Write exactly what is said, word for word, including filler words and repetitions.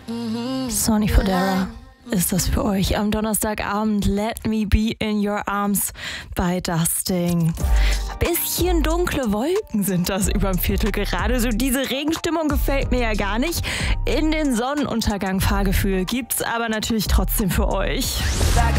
Sonny Fodera ist das für euch am Donnerstagabend. Let me be in your arms bei Dusting. Bisschen dunkle Wolken sind das überm Viertel gerade. So diese Regenstimmung gefällt mir ja gar nicht. In den Sonnenuntergang Fahrgefühl gibt's aber natürlich trotzdem für euch.